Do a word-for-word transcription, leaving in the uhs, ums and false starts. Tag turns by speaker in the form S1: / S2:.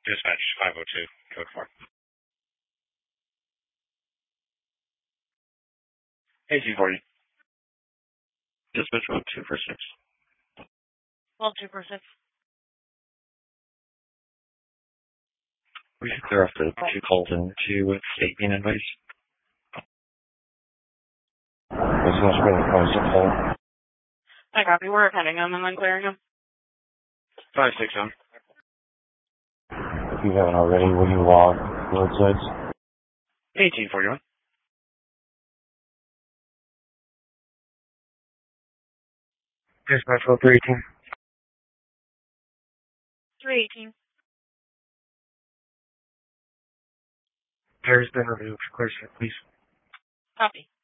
S1: Dispatch five oh two, code four. eighteen forty. Dispatch one two four six.
S2: twelve two four six.
S1: We should clear off the two calls and two with state being advice. This one's for the cause of call.
S2: I copy. We're attending them and then clearing them.
S1: five six seven.
S3: If you haven't already, will you log roadsides?
S1: eighteen forty-one.
S3: Dispatch one three eighteen.
S2: three eighteen.
S3: Air has been removed. Clear set, please.
S2: Copy.